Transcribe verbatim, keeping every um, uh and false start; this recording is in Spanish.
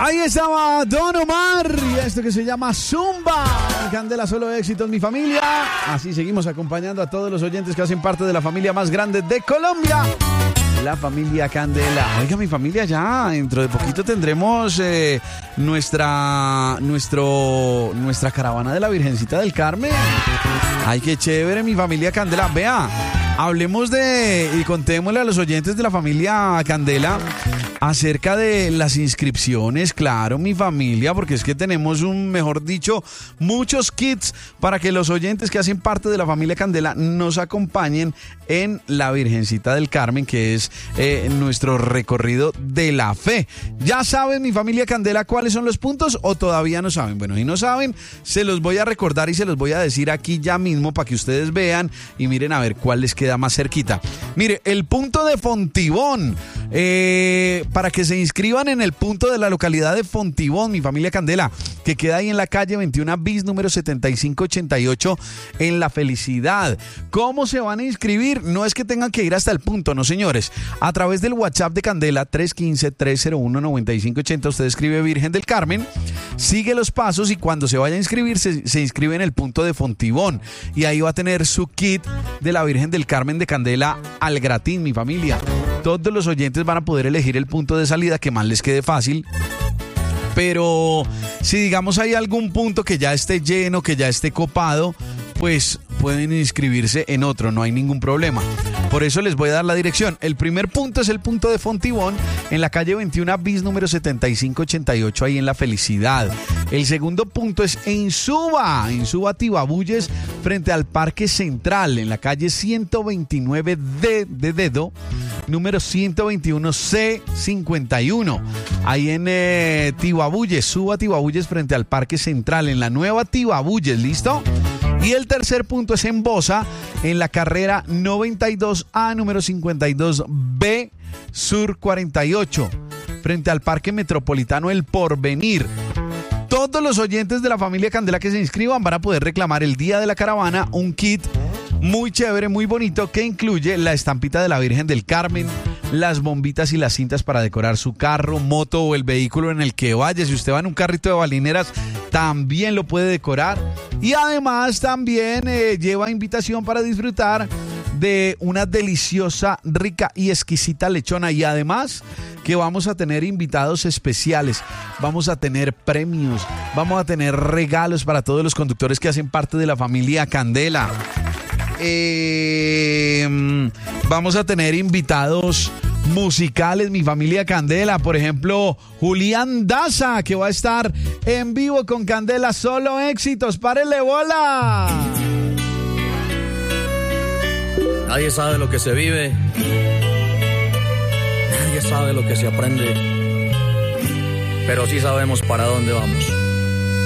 Ahí estaba Don Omar y esto que se llama Zumba. Candela, solo éxitos, mi familia. Así seguimos acompañando a todos los oyentes que hacen parte de la familia más grande de Colombia, la familia Candela. Oiga, mi familia, ya dentro de poquito tendremos eh, nuestra, nuestro, nuestra caravana de la Virgencita del Carmen. Ay, qué chévere, mi familia Candela. Vea, hablemos de y contémosle a los oyentes de la familia Candela acerca de las inscripciones, claro, mi familia, porque es que tenemos un, mejor dicho, muchos kits para que los oyentes que hacen parte de la familia Candela nos acompañen en la Virgencita del Carmen, que es eh, nuestro recorrido de la fe. ¿Ya saben, mi familia Candela, cuáles son los puntos o todavía no saben? Bueno, si no saben, se los voy a recordar y se los voy a decir aquí ya mismo para que ustedes vean y miren a ver cuál les queda más cerquita. Mire, el punto de Fontibón, eh, para que se inscriban en el punto de la localidad de Fontibón, mi familia Candela, que queda ahí en la calle veintiuno bis, número setenta y cinco ochenta y ocho, en La Felicidad. ¿Cómo se van a inscribir? No es que tengan que ir hasta el punto, no, señores. A través del WhatsApp de Candela, tres uno cinco, tres cero uno, nueve cinco ocho cero, usted escribe Virgen del Carmen, sigue los pasos y cuando se vaya a inscribir, se, se inscribe en el punto de Fontibón. Y ahí va a tener su kit de la Virgen del Carmen de Candela al gratín, mi familia. Todos los oyentes van a poder elegir el punto de salida que más les quede fácil. Pero si digamos hay algún punto que ya esté lleno, que ya esté copado, pues pueden inscribirse en otro, no hay ningún problema. Por eso les voy a dar la dirección. El primer punto es el punto de Fontibón, en la calle veintiuno bis, número setenta y cinco ochenta y ocho, ahí en La Felicidad. El segundo punto es en Suba, en Suba Tibabuyes, frente al Parque Central, en la calle ciento veintinueve D de dedo, número ciento veintiuno C cincuenta y uno. Ahí en eh, Tibabuyes, Suba Tibabuyes, frente al Parque Central, en la nueva Tibabuyes, ¿listo? Y el tercer punto es en Bosa, en la carrera noventa y dos A, número cincuenta y dos B, Sur cuarenta y ocho, frente al Parque Metropolitano El Porvenir. Todos los oyentes de la familia Candela que se inscriban van a poder reclamar el día de la caravana un kit muy chévere, muy bonito, que incluye la estampita de la Virgen del Carmen, las bombitas y las cintas para decorar su carro, moto o el vehículo en el que vaya. Si usted va en un carrito de balineras, también lo puede decorar. Y además también eh, lleva invitación para disfrutar de una deliciosa, rica y exquisita lechona. Y además que vamos a tener invitados especiales, vamos a tener premios, vamos a tener regalos para todos los conductores que hacen parte de la familia Candela. Eh, vamos a tener invitados musicales, mi familia Candela, por ejemplo Julián Daza, que va a estar en vivo con Candela, solo éxitos, párenle bola. Nadie sabe lo que se vive, nadie sabe lo que se aprende, pero sí sabemos para dónde vamos.